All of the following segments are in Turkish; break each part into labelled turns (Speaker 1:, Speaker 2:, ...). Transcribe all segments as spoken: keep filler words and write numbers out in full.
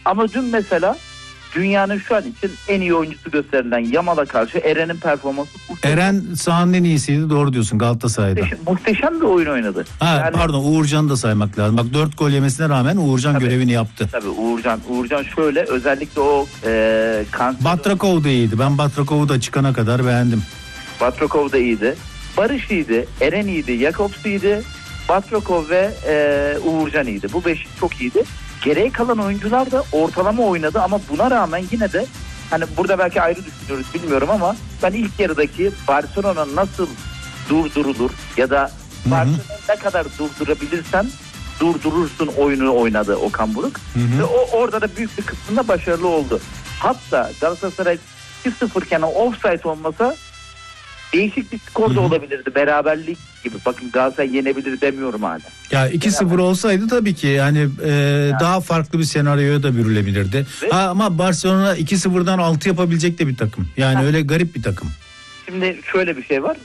Speaker 1: Ama dün mesela dünyanın şu an için en iyi oyuncusu gösterilen Yamal'a karşı Eren'in performansı muhteşem.
Speaker 2: Eren sahanın en iyisiydi, doğru diyorsun, Galatasaray'da.
Speaker 1: Muhteşem, muhteşem bir oyun oynadı.
Speaker 2: Ha,
Speaker 1: yani,
Speaker 2: pardon, Uğurcan'ı da saymak lazım. Bak dört gol yemesine rağmen Uğurcan tabii, görevini yaptı.
Speaker 1: Tabii Uğurcan. Uğurcan şöyle özellikle o e, kanser...
Speaker 2: Batrakov da iyiydi. Ben Batrakov'u da çıkana kadar beğendim.
Speaker 1: Batrakov da iyiydi. Barış iyiydi. Eren iyiydi. Jakobs iyiydi. Batrakov ve e, Uğurcan iyiydi. Bu beş çok iyiydi. Geriye kalan oyuncular da ortalama oynadı ama buna rağmen yine de hani burada belki ayrı düşünüyoruz bilmiyorum ama ben ilk yarıdaki Barcelona nasıl durdurulur ya da Barcelona ne kadar durdurabilirsen durdurursun oyunu oynadı Okan Buruk. Hı hı. Ve o orada da büyük bir kısmında başarılı oldu. Hatta Galatasaray iki sıfır iken offside olmasa değişik bir skor da olabilirdi. Beraberlik gibi. Bakın Galatasaray yenebilir demiyorum hala.
Speaker 2: Ya iki sıfır olsaydı tabii ki yani, e, yani daha farklı bir senaryoya da bürülebilirdi. Ha, ama Barcelona iki sıfırdan altı yapabilecek de bir takım. Yani ha. öyle garip bir takım.
Speaker 1: Şimdi şöyle bir şey var.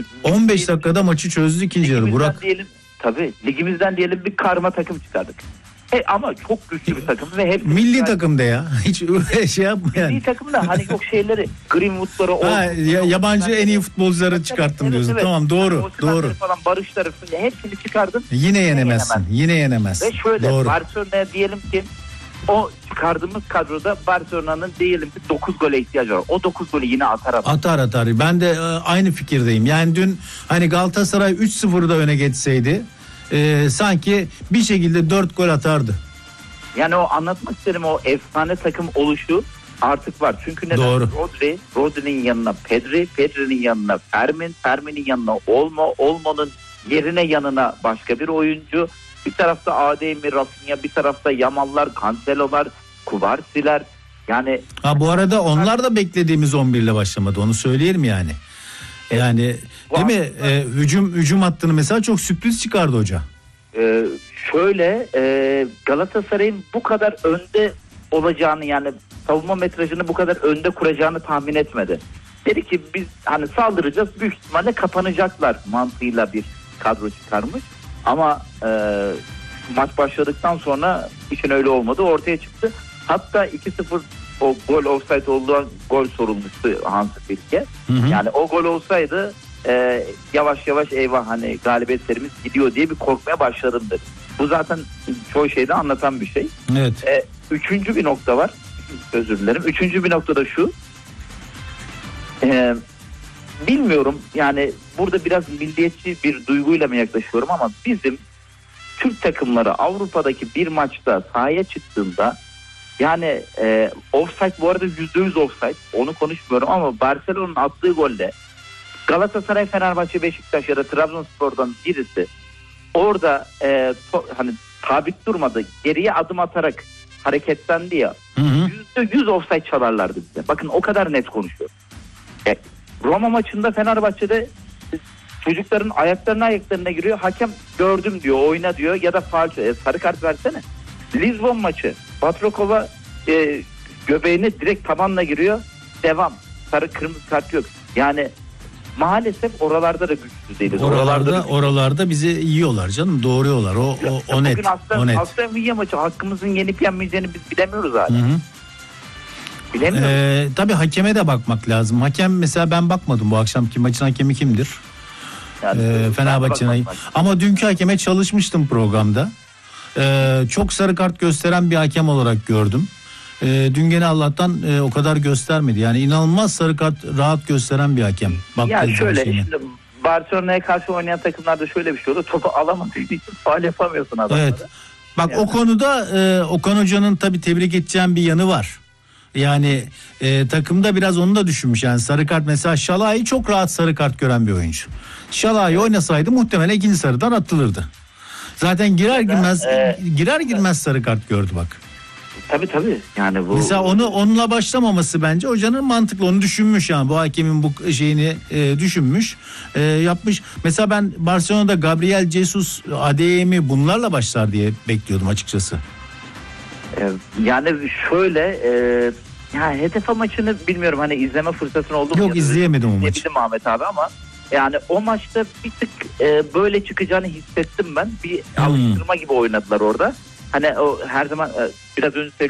Speaker 2: on beş dakikada maçı çözdü ikinci yarı Burak.
Speaker 1: Diyelim, tabii ligimizden diyelim bir karma takım çıkardık. He, ama çok güçlü bir takım ve hep
Speaker 2: milli yani, takımda ya. Hiç şey yapma yani.
Speaker 1: Milli takımda hani yok şeyleri Greenwood'ları
Speaker 2: ha, ya, yabancı en iyi futbolcuları evet, çıkarttım evet, diyorsun. Evet. Tamam doğru, yani doğru.
Speaker 1: Falan Barışları falan hepsini çıkardın.
Speaker 2: Yine yenemezsin. Yine yenemezsin.
Speaker 1: Ve şöyle
Speaker 2: doğru.
Speaker 1: Barcelona'ya diyelim ki o çıkardığımız kadroda Barcelona'nın diyelim ki dokuz gole ihtiyacı var. O dokuz golü yine atar atar.
Speaker 2: Atar atar. Ben de e, aynı fikirdeyim. Yani dün hani Galatasaray üç sıfırda öne geçseydi e, sanki bir şekilde dört gol atardı.
Speaker 1: Yani o anlatmak isterim o efsane takım oluşu artık var. Çünkü neden?
Speaker 2: Doğru.
Speaker 1: Rodri, Rodri'nin yanına Pedri, Pedri'nin yanına Fermin, Fermin'in yanına Olmo, Olmo'nun yerine yanına başka bir oyuncu. Bir tarafta Ademir, Rafinha, bir tarafta Yamallar, Cancelo'lar, Kuvarsiler. Yani
Speaker 2: ha bu arada onlar da beklediğimiz on bir ile başlamadı. Onu söyleyelim yani. Yani değil mi? Ee, hücum hücum hattını mesela çok sürpriz çıkardı hoca.
Speaker 1: Ee, şöyle e, Galatasaray'ın bu kadar önde olacağını yani savunma metrajını bu kadar önde kuracağını tahmin etmedi. Dedi ki biz hani saldıracağız, büyük ihtimalle kapanacaklar mantığıyla bir kadro çıkarmış. Ama e, maç başladıktan sonra işin öyle olmadı, ortaya çıktı. Hatta iki sıfır o gol offside olduğu gol sorumlusu Hans Flick'e. Yani o gol olsaydı e, yavaş yavaş eyvah hani galibiyet serimiz gidiyor diye bir korkmaya başladım dedi. Bu zaten çoğu şeyde anlatan bir şey.
Speaker 2: Evet.
Speaker 1: E, üçüncü bir nokta var. Özür dilerim. Üçüncü bir nokta da şu. E, bilmiyorum yani burada biraz milliyetçi bir duyguyla mı yaklaşıyorum ama bizim Türk takımları Avrupa'daki bir maçta sahaya çıktığında yani e, offside bu arada yüzde yüz offside, onu konuşmuyorum ama Barcelona'nın attığı golle Galatasaray, Fenerbahçe, Beşiktaş ya da Trabzonspor'dan birisi orada e, to, hani sabit durmadı, geriye adım atarak hareketlendi ya, yüzde yüz offside çalarlardı bize. Bakın o kadar net konuşuyor. E, Roma maçında Fenerbahçe'de çocukların ayaklarına ayaklarına giriyor. Hakem gördüm diyor, oyna diyor ya da faul, e, sarı kart versene. Lisbon maçı Batrakov'a e, göbeğine direkt tabanla giriyor. Devam. Sarı kırmızı kart yok. Yani maalesef oralarda da güçlü değiliz.
Speaker 2: Oralarda oralarda, oralarda bizi yiyorlar canım, doğruyorlar. O o, o net.
Speaker 1: Bugün
Speaker 2: o net.
Speaker 1: Aslan Villa maçı hakkımızın yenip yenmeyeceğini biz bilemiyoruz hala. Hı hı. Bilemiyoruz.
Speaker 2: Ee, tabii hakeme de bakmak lazım. Hakem mesela ben bakmadım bu akşamki maçın hakemi kimdir? Yani, ee, Fenerbahçe'nin. Ama dünkü hakeme çalışmıştım programda. Ee, çok sarı kart gösteren bir hakem olarak gördüm. Ee, dün gene Allah'tan e, o kadar göstermedi. Yani inanılmaz sarı kart rahat gösteren bir hakem.
Speaker 1: Ya şöyle şimdi Barcelona'ya karşı oynayan takımlarda şöyle bir şey oldu. Topu alamadığın için faul yapamıyorsun adamları.
Speaker 2: Evet. Bak yani. O konuda e, Okan Hoca'nın tabii tebrik edeceğim bir yanı var. Yani e, takımda biraz onu da düşünmüş. Yani sarı kart mesela Şalai'yi çok rahat sarı kart gören bir oyuncu. Şalai evet. oynasaydı muhtemelen ikinci sarıdan atılırdı. Zaten girer girmez e, girer girmez sarı kart gördü bak.
Speaker 1: Tabii tabii. Yani bu
Speaker 2: mesela onu onunla başlamaması bence hocanın mantıklı, onu düşünmüş yani bu hakemin bu şeyini e, düşünmüş, e, yapmış. Mesela ben Barcelona'da Gabriel Jesus, Adeyemi bunlarla başlar diye bekliyordum açıkçası.
Speaker 1: E, yani şöyle e, ya H D F maçını bilmiyorum hani izleme fırsatın oldu mu?
Speaker 2: Yok izleyemedim o maçı.
Speaker 1: İzleyemedim Ahmet abi ama yani o maçta bir tık e, böyle çıkacağını hissettim ben. Bir hmm. alıştırma gibi oynadılar orada. Hani o her zaman e, biraz önce